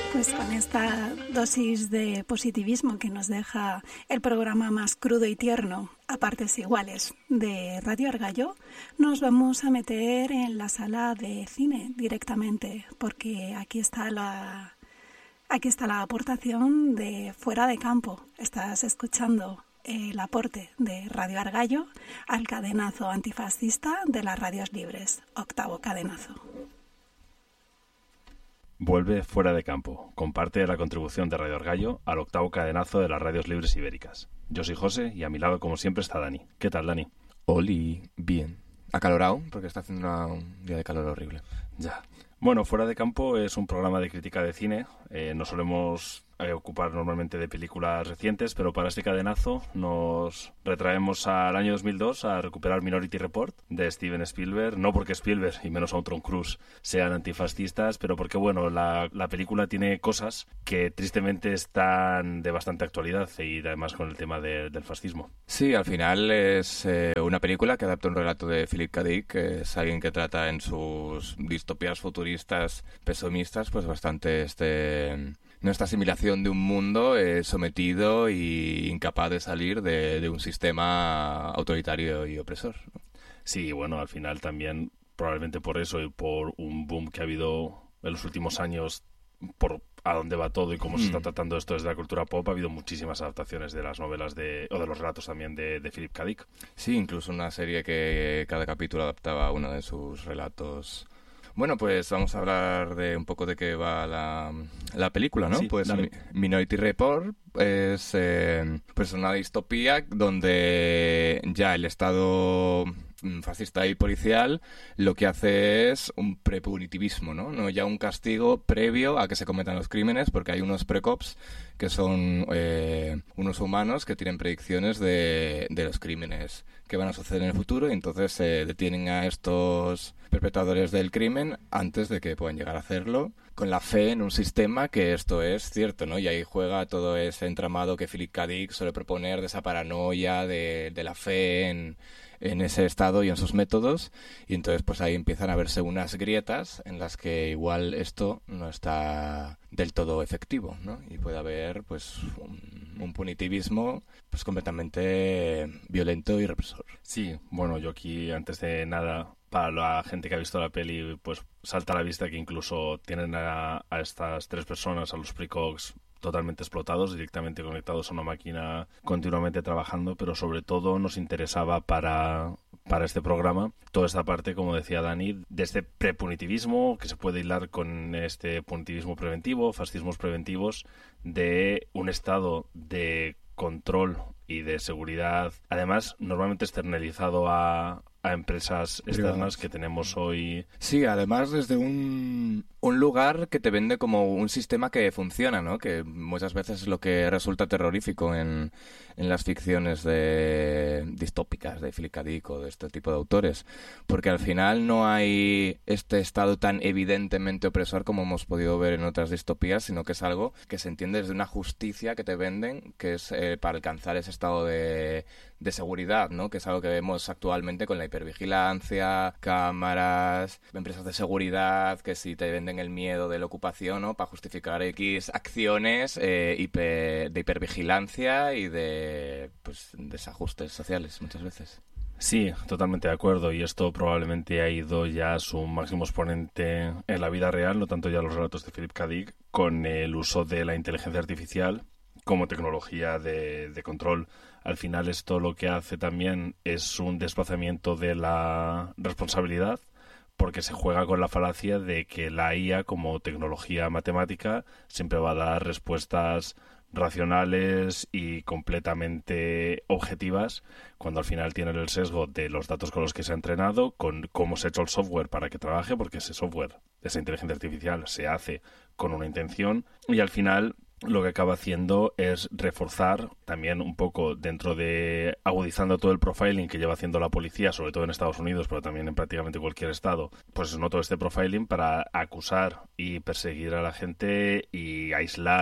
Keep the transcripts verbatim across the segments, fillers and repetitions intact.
Pues con esta dosis de positivismo que nos deja el programa más crudo y tierno, a partes iguales, de Radio Argallo, nos vamos a meter en la sala de cine directamente, porque aquí está la, aquí está la aportación de Fuera de Campo. Estás escuchando el aporte de Radio Argallo al cadenazo antifascista de las radios libres, octavo cadenazo. Vuelve Fuera de Campo, comparte la contribución de Radio Argallo al octavo cadenazo de las radios libres ibéricas. Yo soy José y a mi lado, como siempre, está Dani. ¿Qué tal, Dani? Oli, bien. Acalorado, porque está haciendo una, un día de calor horrible. Ya. Bueno, Fuera de Campo es un programa de crítica de cine. Eh, nos solemos eh, ocupar normalmente de películas recientes, pero para este cadenazo nos retraemos al año dos mil dos a recuperar Minority Report de Steven Spielberg. No porque Spielberg, y menos aún Tom Cruise, sean antifascistas, pero porque, bueno, la, la película tiene cosas que tristemente están de bastante actualidad y además con el tema de, del fascismo. Sí, al final es eh, una película que adapta un relato de Philip K. Dick, que es alguien que trata en sus distopías futuristas pesomistas, pues bastante este... nuestra asimilación de un mundo eh, sometido e incapaz de salir de, de un sistema autoritario y opresor, ¿no? Sí, bueno, al final también, probablemente por eso y por un boom que ha habido en los últimos años, por a dónde va todo y cómo mm. se está tratando esto desde la cultura pop, ha habido muchísimas adaptaciones de las novelas de o de los relatos también de, de Philip K. Dick. Sí, incluso una serie que cada capítulo adaptaba uno de sus relatos. Bueno, pues vamos a hablar de un poco de qué va la, la película, ¿no? Sí, pues dale. Minority Report es eh, pues una distopía donde ya el Estado fascista y policial lo que hace es un prepunitivismo, ¿no? No ya un castigo previo a que se cometan los crímenes, porque hay unos precops que son eh, unos humanos que tienen predicciones de, de los crímenes que van a suceder en el futuro, y entonces se eh, detienen a estos perpetradores del crimen antes de que puedan llegar a hacerlo, con la fe en un sistema que esto es cierto, ¿no? Y ahí juega todo ese entramado que Philip K. Dick suele proponer de esa paranoia, de, de la fe en, en ese estado y en sus métodos, y entonces pues ahí empiezan a verse unas grietas en las que igual esto no está del todo efectivo, ¿no? Y puede haber pues un, un punitivismo pues completamente violento y represor. Sí, bueno, yo aquí antes de nada, para la gente que ha visto la peli, pues salta a la vista que incluso tienen a, a estas tres personas, a los precogs, totalmente explotados, directamente conectados a una máquina, continuamente trabajando, pero sobre todo nos interesaba para, para este programa toda esta parte, como decía Dani, de este prepunitivismo que se puede hilar con este punitivismo preventivo, fascismos preventivos, de un estado de control y de seguridad, además normalmente externalizado a, a empresas externas que tenemos hoy. Sí, además desde un, un lugar que te vende como un sistema que funciona, ¿no? Que muchas veces es lo que resulta terrorífico en, en las ficciones de distópicas de Philip K. Dick o de este tipo de autores, porque al final no hay este estado tan evidentemente opresor como hemos podido ver en otras distopías, sino que es algo que se entiende desde una justicia que te venden, que es eh, para alcanzar ese estado de, de seguridad, ¿no? Que es algo que vemos actualmente con la hipervigilancia, cámaras, empresas de seguridad que si te venden el miedo de la ocupación, ¿no? Para justificar X acciones eh, hiper, de hipervigilancia y de pues desajustes sociales muchas veces. Sí, totalmente de acuerdo, y esto probablemente ha ido ya a su máximo exponente en la vida real, no tanto ya los relatos de Philip K. Dick, con el uso de la inteligencia artificial como tecnología de, de control. Al final esto lo que hace también es un desplazamiento de la responsabilidad, porque se juega con la falacia de que la I A como tecnología matemática siempre va a dar respuestas racionales y completamente objetivas, cuando al final tienen el sesgo de los datos con los que se ha entrenado, con cómo se ha hecho el software para que trabaje, porque ese software, esa inteligencia artificial, se hace con una intención, y al final lo que acaba haciendo es reforzar también un poco dentro de agudizando todo el profiling que lleva haciendo la policía, sobre todo en Estados Unidos, pero también en prácticamente cualquier estado, pues no todo este profiling para acusar y perseguir a la gente y aislar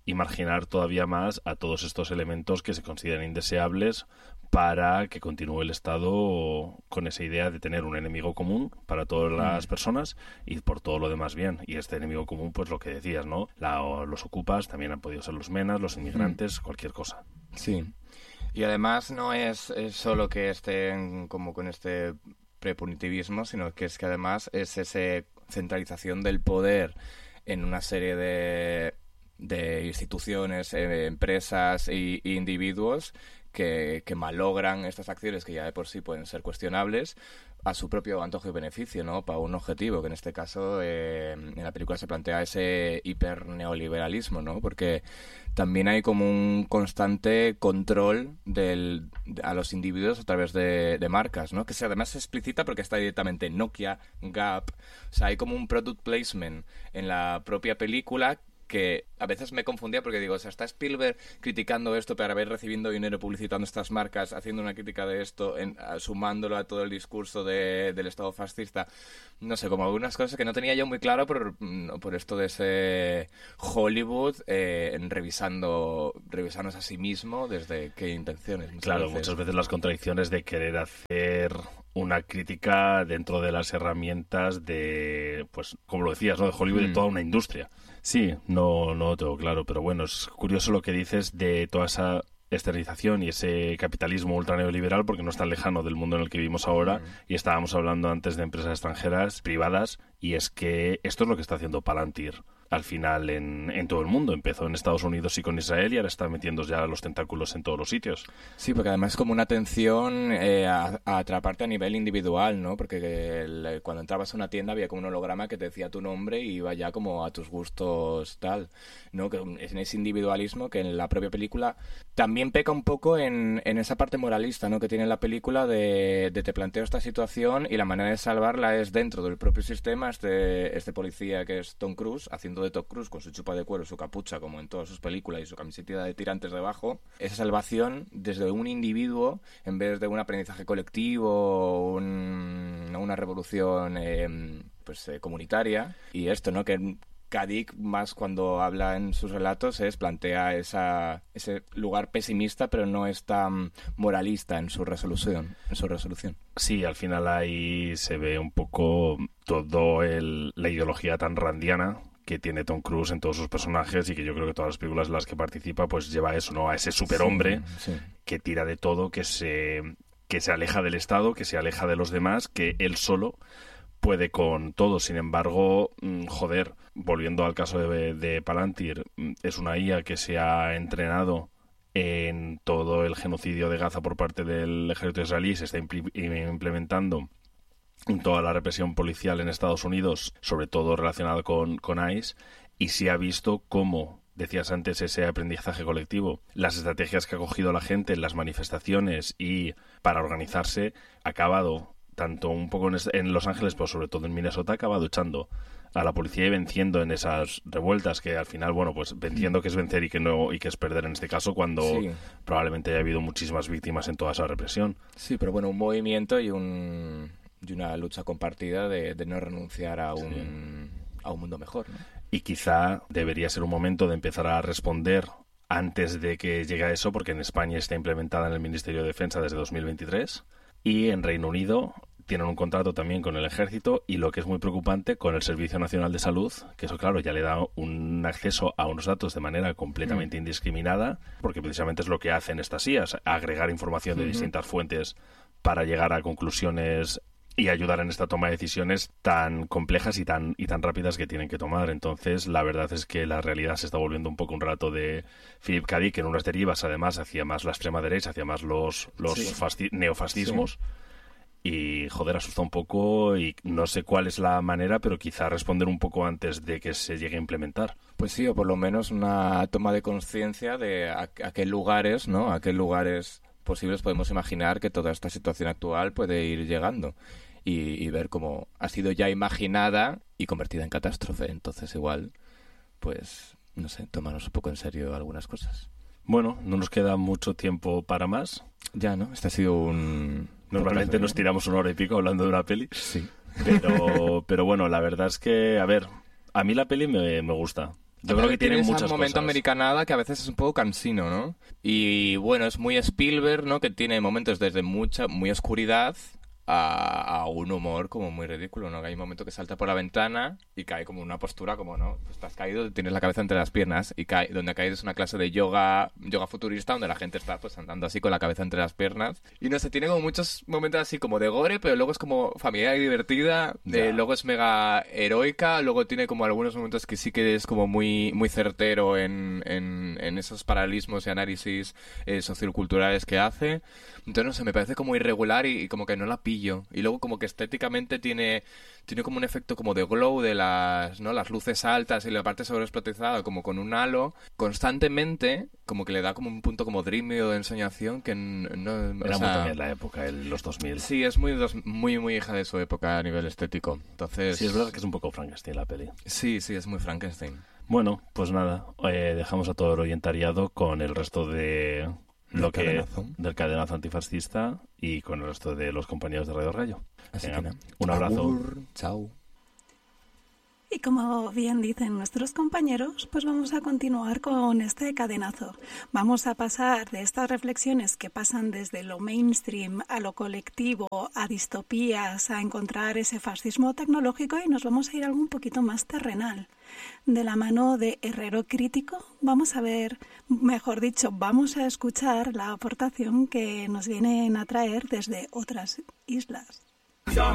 y marginar todavía más a todos estos elementos que se consideran indeseables para que continúe el Estado con esa idea de tener un enemigo común para todas las personas y por todo lo demás bien. Y este enemigo común, pues lo que decías, ¿no? La, los ocupas, también han podido ser los menas, los inmigrantes, mm. cualquier cosa. Sí. Y además no es, es solo que estén como con este prepunitivismo, sino que es que además es esa centralización del poder en una serie de, de instituciones, eh, empresas e individuos que, que malogran estas acciones que ya de por sí pueden ser cuestionables a su propio antojo y beneficio, ¿no? Para un objetivo, que en este caso eh, en la película se plantea ese hiperneoliberalismo, ¿no? Porque también hay como un constante control del, a los individuos a través de, de marcas, ¿no? Que se, además se explicita porque está directamente Nokia, Gap, o sea, hay como un product placement en la propia película que a veces me confundía porque digo, o sea, está Spielberg criticando esto para haber recibiendo dinero publicitando estas marcas, haciendo una crítica de esto, en, sumándolo a todo el discurso de, del Estado fascista. No sé, como algunas cosas que no tenía yo muy claro por, por esto de ese Hollywood eh, en revisando revisándose a sí mismo desde qué intenciones. Muchas claro, veces. muchas veces las contradicciones de querer hacer una crítica dentro de las herramientas de, pues, como lo decías, ¿no? De Hollywood, mm. de toda una industria. Sí, no, no lo tengo claro, pero bueno, es curioso lo que dices de toda esa externalización y ese capitalismo ultra neoliberal, porque no es tan lejano del mundo en el que vivimos ahora, mm. y estábamos hablando antes de empresas extranjeras privadas, y es que esto es lo que está haciendo Palantir al final en, en todo el mundo. Empezó en Estados Unidos y con Israel y ahora está metiendo ya los tentáculos en todos los sitios. Sí, porque además es como una atención eh, a, a atraparte a nivel individual, ¿no? Porque el, cuando entrabas a una tienda había como un holograma que te decía tu nombre y iba ya como a tus gustos tal, ¿no? Que en ese individualismo que en la propia película también peca un poco en, en esa parte moralista, ¿no? Que tiene la película de, de te planteo esta situación y la manera de salvarla es dentro del propio sistema. Este, este policía que es Tom Cruise haciendo de Tom Cruise con su chupa de cuero, su capucha como en todas sus películas y su camiseta de tirantes debajo, esa salvación desde un individuo en vez de un aprendizaje colectivo, un, una revolución eh, pues eh, comunitaria. Y esto, ¿no? Que Kadik más cuando habla en sus relatos es plantea esa, ese lugar pesimista pero no es tan moralista en su resolución, en su resolución. Sí, al final ahí se ve un poco todo el, la ideología tan randiana que tiene Tom Cruise en todos sus personajes y que yo creo que todas las películas en las que participa pues lleva eso, ¿no? A ese superhombre sí, sí. que tira de todo, que se, que se aleja del Estado, que se aleja de los demás, que él solo puede con todo. Sin embargo, joder, volviendo al caso de, de Palantir, es una I A que se ha entrenado en todo el genocidio de Gaza por parte del ejército israelí, se está impl- implementando en toda la represión policial en Estados Unidos, sobre todo relacionado con, con ICE, y se ha visto cómo, decías antes, ese aprendizaje colectivo, las estrategias que ha cogido la gente en las manifestaciones y para organizarse, ha acabado tanto un poco en, en Los Ángeles, pero sobre todo en Minnesota, ha acabado echando a la policía y venciendo en esas revueltas que al final, bueno, pues venciendo que es vencer y que no y que es perder en este caso cuando sí. probablemente haya habido muchísimas víctimas en toda esa represión. Sí, pero bueno, un movimiento y un y una lucha compartida de, de no renunciar a un, sí. a un mundo mejor, ¿no? Y quizá debería ser un momento de empezar a responder antes de que llegue a eso, porque en España está implementada en el Ministerio de Defensa desde dos mil veintitrés y en Reino Unido tienen un contrato también con el Ejército y lo que es muy preocupante con el Servicio Nacional de Salud, que eso claro ya le da un acceso a unos datos de manera completamente mm. indiscriminada, porque precisamente es lo que hacen estas I As, agregar información de mm-hmm. distintas fuentes para llegar a conclusiones y ayudar en esta toma de decisiones tan complejas y tan y tan rápidas que tienen que tomar. Entonces, la verdad es que la realidad se está volviendo un poco un relato de Philip K. Dick en unas derivas, además, hacia más la extrema derecha, hacia más los, los sí. fasci- neofascismos. Sí. Y, joder, asusta un poco y no sé cuál es la manera, pero quizá responder un poco antes de que se llegue a implementar. Pues sí, o por lo menos una toma de conciencia de a, a qué lugares, ¿no? A qué lugares posibles podemos imaginar que toda esta situación actual puede ir llegando y, y ver cómo ha sido ya imaginada y convertida en catástrofe. Entonces igual, pues, no sé, tomarnos un poco en serio algunas cosas. Bueno, no nos queda mucho tiempo para más. Ya, ¿no? Este ha sido un... Normalmente nos tiramos una hora y pico hablando de una peli. Sí. Pero, pero bueno, la verdad es que, a ver, a mí la peli me, me gusta. Yo creo que tiene muchas ese momento cosas. americanada que a veces es un poco cansino, ¿no? Y bueno, es muy Spielberg, ¿no? Que tiene momentos desde mucha, muy oscuridad a, a un humor como muy ridículo, ¿no? Que hay un momento que salta por la ventana y cae como una postura como, ¿no? Pues estás caído, tienes la cabeza entre las piernas y cae, donde ha caído es una clase de yoga, yoga futurista donde la gente está pues andando así con la cabeza entre las piernas. Y no sé, tiene como muchos momentos así como de gore, pero luego es como familiar y divertida, eh, luego es mega heroica, luego tiene como algunos momentos que sí que es como muy, muy certero en, en, en esos paralelismos y análisis eh, socioculturales que hace. Entonces, no sé, me parece como irregular y, y como que no la pillo. Y luego como que estéticamente tiene, tiene como un efecto como de glow de las, ¿no? Las luces altas y la parte sobreexplotada como con un halo constantemente, como que le da como un punto como dreamy o de ensoñación que no... Era o sea, muy también la época, el, los dos mil. Sí, es muy, dos, muy, muy hija de su época a nivel estético. Entonces... Sí, es verdad que es un poco Frankenstein la peli. Sí, sí, es muy Frankenstein. Bueno, pues nada, eh, dejamos a todo el oyentariado con el resto de... lo que cadenazo. del cadenazo antifascista y con el resto de los compañeros de Radio Rayo. Así Venga, que nada. un abrazo. Agur. Chao. Y como bien dicen nuestros compañeros, pues vamos a continuar con este cadenazo. Vamos a pasar de estas reflexiones que pasan desde lo mainstream a lo colectivo, a distopías, a encontrar ese fascismo tecnológico y nos vamos a ir a algo un poquito más terrenal. De la mano de Herrero Crítico, vamos a ver, mejor dicho, vamos a escuchar la aportación que nos vienen a traer desde otras islas.